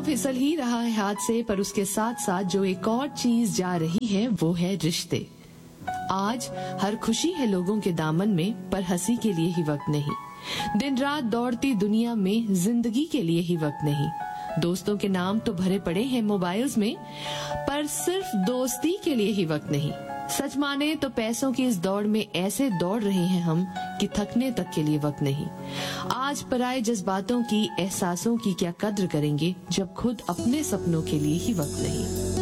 फिसल ही रहा है हाथ से, पर उसके साथ साथ जो एक और चीज जा रही है वो है रिश्ते। आज हर खुशी है लोगों के दामन में, पर हंसी के लिए ही वक्त नहीं। दिन रात दौड़ती दुनिया में जिंदगी के लिए ही वक्त नहीं। दोस्तों के नाम तो भरे पड़े हैं मोबाइल्स में, पर सिर्फ दोस्ती के लिए ही वक्त नहीं। सच माने तो पैसों की इस दौड़ में ऐसे दौड़ रहे हैं हम कि थकने तक के लिए वक्त नहीं। आज पराए जज्बातों की, एहसासों की क्या कद्र करेंगे जब खुद अपने सपनों के लिए ही वक्त नहीं।